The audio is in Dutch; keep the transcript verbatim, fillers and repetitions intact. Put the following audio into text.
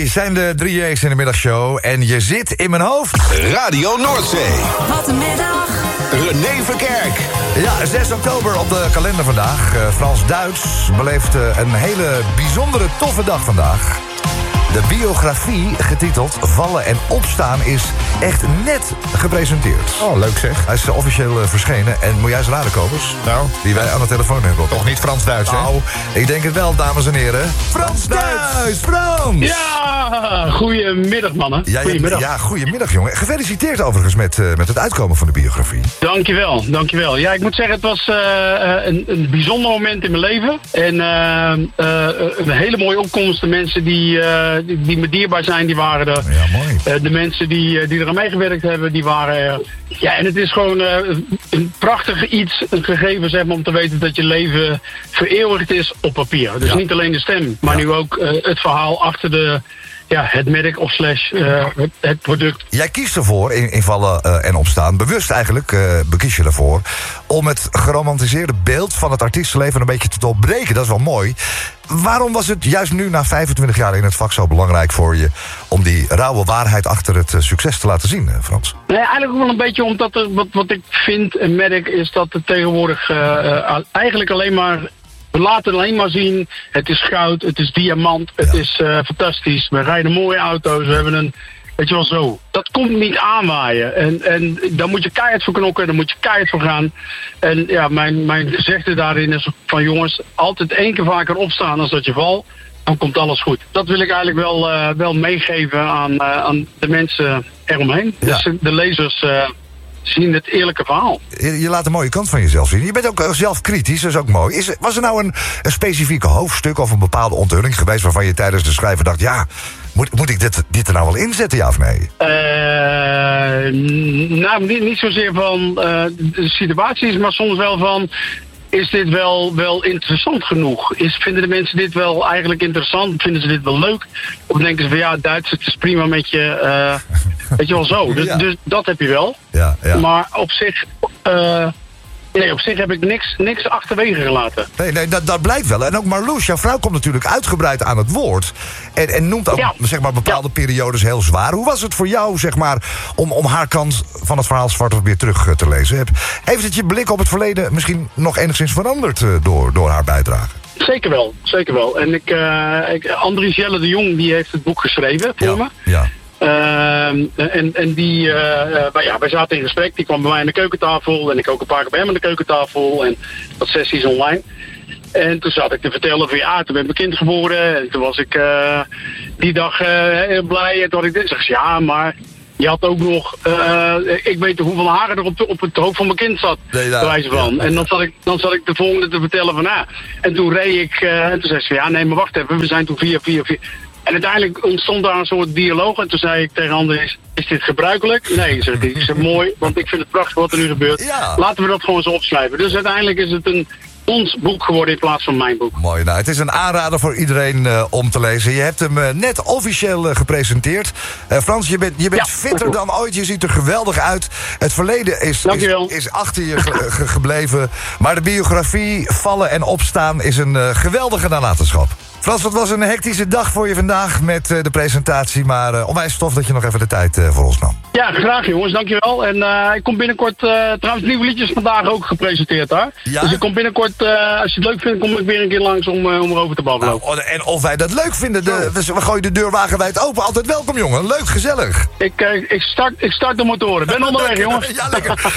zijn de drie J's in de middagshow. En je zit in mijn hoofd. Radio Noordzee. Wat een middag. René Verkerk. Ja, zes oktober op de kalender vandaag. Uh, Frans-Duits beleeft uh, een hele bijzondere toffe dag vandaag. De biografie, getiteld Vallen en Opstaan, is echt net gepresenteerd. Oh, leuk zeg. Hij is officieel uh, verschenen. En moet jij eens raden, Kobus? Nou? Die wij aan de telefoon hebben. Toch niet Frans-Duits, hè? Nou, ik denk het wel, dames en heren. Frans-Duits! Frans! Ja, goedemiddag mannen. Ja, goedemiddag. Ja, goedemiddag jongen. Gefeliciteerd overigens met, uh, met het uitkomen van de biografie. Dankjewel, dankjewel. Ja, ik moet zeggen, het was uh, een, een bijzonder moment in mijn leven. En uh, uh, een hele mooie opkomst. De mensen die, uh, die, die me dierbaar zijn, die waren er. Ja, mooi. Uh, de mensen die, uh, die er aan meegewerkt hebben, die waren er. Ja, en het is gewoon uh, een prachtig iets, een gegeven zeg maar, om te weten dat je leven vereeuwigd is op papier. Dus ja. niet alleen de stem, maar ja. nu ook uh, het verhaal achter de... Ja, het merk of slash uh, het, het product. Jij kiest ervoor, in, in vallen uh, en opstaan, bewust eigenlijk, uh, bekies je ervoor, om het geromantiseerde beeld van het artiestenleven een beetje te doorbreken. Dat is wel mooi. Waarom was het juist nu, na vijfentwintig jaar in het vak, zo belangrijk voor je om die rauwe waarheid achter het uh, succes te laten zien, uh, Frans? Nee, eigenlijk ook wel een beetje omdat er, wat, wat ik vind en merk, is dat het tegenwoordig uh, uh, eigenlijk alleen maar... We laten alleen maar zien, het is goud, het is diamant, het ja. is uh, fantastisch. We rijden mooie auto's, we hebben een... Weet je wel zo. Dat komt niet aanwaaien. En, en daar moet je keihard voor knokken, daar moet je keihard voor gaan. En ja, mijn, mijn gezegde daarin is van jongens, altijd één keer vaker opstaan als dat je valt. Dan komt alles goed. Dat wil ik eigenlijk wel, uh, wel meegeven aan, uh, aan de mensen eromheen. Ja. Dus de lezers... Uh, zien het eerlijke verhaal. Je, je laat een mooie kant van jezelf zien. Je bent ook zelf kritisch, dat is ook mooi. Is, was er nou een, een specifieke hoofdstuk of een bepaalde onthulling geweest waarvan je tijdens de schrijven dacht, ja, moet, moet ik dit, dit er nou wel inzetten, ja of nee? Uh, nou, niet, niet zozeer van uh, de situaties, maar soms wel van... Is dit wel, wel interessant genoeg? Is, vinden de mensen dit wel eigenlijk interessant? Vinden ze dit wel leuk? Of denken ze van ja, Duits, het is prima met je... Uh, weet je wel zo. Dus, ja. dus dat heb je wel. Ja, ja. Maar op zich... Uh, nee, op zich heb ik niks, niks achterwege gelaten. Nee, nee dat, dat blijkt wel. En ook Marloes, jouw vrouw, komt natuurlijk uitgebreid aan het woord. En, en noemt ook ja. zeg maar, bepaalde ja. periodes heel zwaar. Hoe was het voor jou, zeg maar, om, om haar kant van het verhaal zwart op weer terug uh, te lezen? Heb, heeft het je blik op het verleden misschien nog enigszins veranderd uh, door, door haar bijdrage? Zeker wel, zeker wel. En ik, uh, ik, Andries Jelle de Jong, die heeft het boek geschreven voor ja. me. Ja. Uh, en, en die, uh, uh, ja, wij zaten in gesprek. Die kwam bij mij aan de keukentafel. En ik ook een paar keer bij hem aan de keukentafel. En wat sessies online. En toen zat ik te vertellen van ja, toen werd mijn kind geboren. En toen was ik uh, die dag uh, heel blij. En toen had ik dit. Zeg ja, maar je had ook nog... Uh, ik weet hoeveel haren er op, op het hoofd van mijn kind zat. Nee, nou, bij wijze van. ja, en dan zat, ik, dan zat ik de volgende te vertellen van ja. En toen reed ik... Uh, en toen zei ze ja, nee, maar wacht even. We zijn toen vier, vier, vier... En uiteindelijk ontstond daar een soort dialoog. En toen zei ik tegen Andries, is dit gebruikelijk? Nee, zeg ik. Ik zeg mooi, want ik vind het prachtig wat er nu gebeurt. Ja. Laten we dat gewoon zo opschrijven. Dus uiteindelijk is het een ons boek geworden in plaats van mijn boek. Mooi, nou, het is een aanrader voor iedereen uh, om te lezen. Je hebt hem uh, net officieel uh, gepresenteerd. Uh, Frans, je bent, je bent ja, fitter dan ooit. Je ziet er geweldig uit. Het verleden is, is, is achter je ge, ge, gebleven. Maar de biografie, vallen en opstaan, is een uh, geweldige nalatenschap. Frans, het was een hectische dag voor je vandaag met uh, de presentatie. Maar uh, onwijs tof dat je nog even de tijd uh, voor ons nam. Ja, graag jongens, dankjewel. En uh, ik kom binnenkort, uh, trouwens nieuwe liedjes vandaag ook gepresenteerd daar. Ja? Dus ik kom binnenkort, uh, als je het leuk vindt, kom ik weer een keer langs om, uh, om erover te babbelen. Nou, en of wij dat leuk vinden, de, we, we gooien de deur wagenwijd open. Altijd welkom jongen, leuk, gezellig. Ik, uh, ik, start, ik start de motoren, ben onderweg jongens. Ja, lekker.